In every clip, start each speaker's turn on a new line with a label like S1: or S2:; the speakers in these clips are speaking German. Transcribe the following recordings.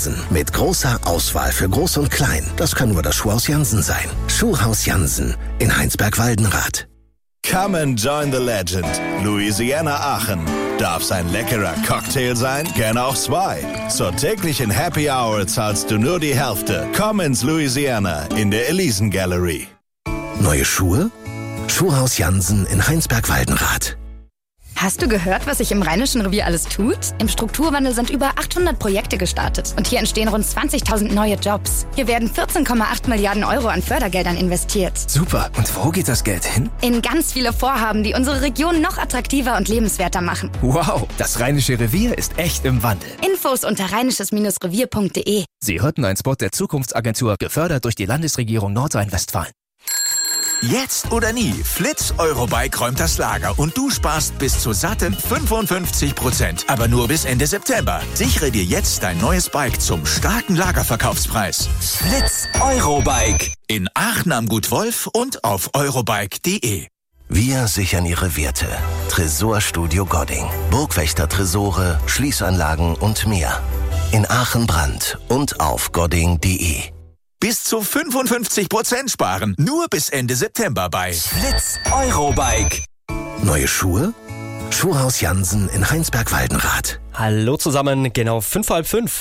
S1: Jansen. Mit großer Auswahl für Groß und Klein. Das kann nur das Schuhhaus Jansen sein. Schuhhaus Jansen in Heinsberg-Waldenrath.
S2: Come and join the legend. Louisiana Aachen. Darf's ein leckerer Cocktail sein? Gerne auch 2. Zur täglichen Happy Hour zahlst du nur die Hälfte. Komm ins Louisiana in der Elisen Gallery.
S1: Neue Schuhe? Schuhhaus Jansen in Heinsberg-Waldenrath.
S3: Hast du gehört, was sich im Rheinischen Revier alles tut? Im Strukturwandel sind über 800 Projekte gestartet. Und hier entstehen rund 20.000 neue Jobs. Hier werden 14,8 Milliarden Euro an Fördergeldern investiert.
S4: Super. Und wo geht das Geld hin?
S3: In ganz viele Vorhaben, die unsere Region noch attraktiver und lebenswerter machen.
S4: Wow, das Rheinische Revier ist echt im Wandel.
S3: Infos unter rheinisches-revier.de.
S4: Sie hörten einen Spot der Zukunftsagentur, gefördert durch die Landesregierung Nordrhein-Westfalen.
S5: Jetzt oder nie, Flitz Eurobike räumt das Lager und du sparst bis zu satten 55%. Aber nur bis Ende September. Sichere dir jetzt dein neues Bike zum starken Lagerverkaufspreis. Flitz Eurobike. In Aachen am Gut Wolf und auf eurobike.de.
S1: Wir sichern Ihre Werte. Tresorstudio Godding. Burgwächter-Tresore, Schließanlagen und mehr. In Aachen Brand und auf godding.de.
S5: Bis zu 55% sparen. Nur bis Ende September bei Flitz Eurobike.
S1: Neue Schuhe? Schuhhaus Jansen in Heinsberg-Waldenrath.
S6: Hallo zusammen, genau 5:30.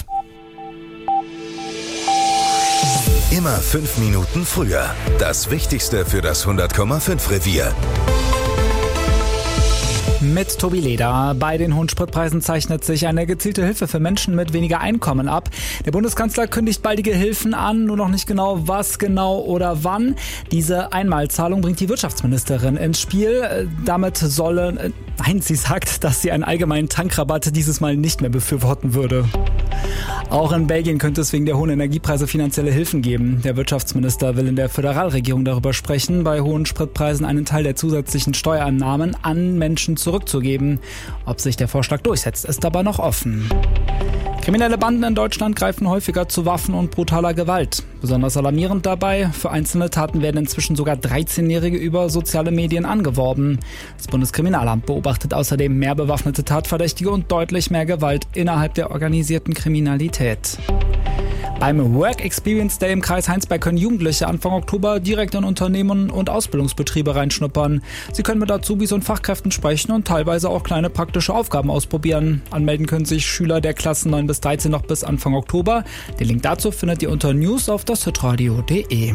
S7: Immer 5 Minuten früher. Das Wichtigste für das 100,5 Revier.
S8: Mit Tobi Leder. Bei den hohen Spritpreisen zeichnet sich eine gezielte Hilfe für Menschen mit weniger Einkommen ab. Der Bundeskanzler kündigt baldige Hilfen an, nur noch nicht genau was genau oder wann. Diese Einmalzahlung bringt die Wirtschaftsministerin ins Spiel. Sie sagt, dass sie einen allgemeinen Tankrabatt dieses Mal nicht mehr befürworten würde. Auch in Belgien könnte es wegen der hohen Energiepreise finanzielle Hilfen geben. Der Wirtschaftsminister will in der Föderalregierung darüber sprechen, bei hohen Spritpreisen einen Teil der zusätzlichen Steuereinnahmen an Menschen zurückzugeben. Ob sich der Vorschlag durchsetzt, ist aber noch offen. Kriminelle Banden in Deutschland greifen häufiger zu Waffen und brutaler Gewalt. Besonders alarmierend dabei, für einzelne Taten werden inzwischen sogar 13-Jährige über soziale Medien angeworben. Das Bundeskriminalamt beobachtet außerdem mehr bewaffnete Tatverdächtige und deutlich mehr Gewalt innerhalb der organisierten Kriminalität. Beim Work Experience Day im Kreis Heinsberg können Jugendliche Anfang Oktober direkt in Unternehmen und Ausbildungsbetriebe reinschnuppern. Sie können mit Azubis und Fachkräften sprechen und teilweise auch kleine praktische Aufgaben ausprobieren. Anmelden können sich Schüler der Klassen 9 bis 13 noch bis Anfang Oktober. Den Link dazu findet ihr unter news auf das-hitradio.de.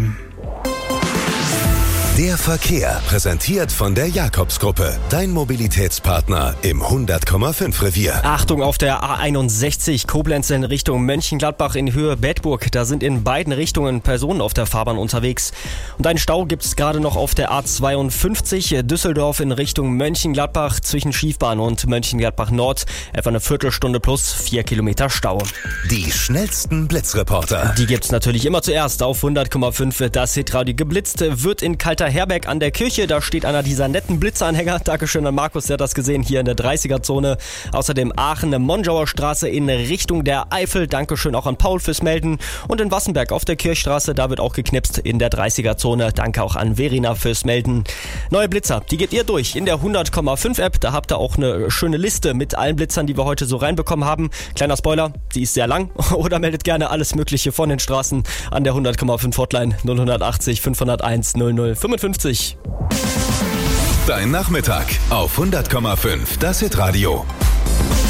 S7: Der Verkehr, präsentiert von der Jakobsgruppe. Dein Mobilitätspartner im 100,5 Revier.
S6: Achtung auf der A61 Koblenz in Richtung Mönchengladbach in Höhe Bedburg. Da sind in beiden Richtungen Personen auf der Fahrbahn unterwegs. Und einen Stau gibt es gerade noch auf der A52 Düsseldorf in Richtung Mönchengladbach zwischen Schiefbahn und Mönchengladbach Nord. Etwa eine Viertelstunde plus 4 Kilometer Stau.
S7: Die schnellsten Blitzreporter.
S6: Die gibt's natürlich immer zuerst auf 100,5. Das Hitradio geblitzt wird in Herberg an der Kirche, da steht einer dieser netten Blitzeranhänger. Dankeschön an Markus, der hat das gesehen, hier in der 30er-Zone. Außerdem Aachen, Monschauer Straße in Richtung der Eifel. Dankeschön auch an Paul fürs Melden. Und in Wassenberg auf der Kirchstraße, da wird auch geknipst in der 30er-Zone. Danke auch an Verena fürs Melden. Neue Blitzer, die geht ihr durch in der 100,5-App. Da habt ihr auch eine schöne Liste mit allen Blitzern, die wir heute so reinbekommen haben. Kleiner Spoiler, die ist sehr lang. Oder meldet gerne alles Mögliche von den Straßen an der 100,5 Hotline 0180 501 0055.
S7: Dein Nachmittag auf 100,5, das Hitradio.